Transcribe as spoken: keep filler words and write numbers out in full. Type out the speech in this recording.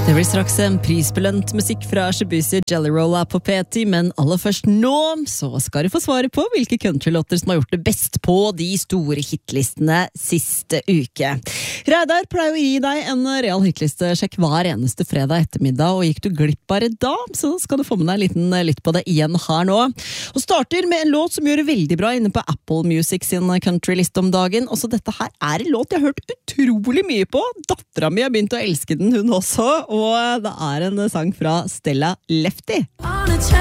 Det blir straks en prisbelønt musikk fra Shibuya Jelly Roll på P ti, men aller først nå så skal du få svare på hvilke countrylåter som har gjort det best på de store hitlistene siste uke. Reidar pleier å gi deg en real hitlistesjekk hver eneste fredag ettermiddag, og gikk du glipp av det da, så skal du få med deg en liten lytt på det igjen her nå. Og starter med en låt som gjør det veldig bra inne på Apple Music sin countryliste om dagen. Også dette her er en låt jeg har hørt utrolig mye på. Dattera mi har begynt å elske den, hun også. Og det er en sang fra Stella Lefty.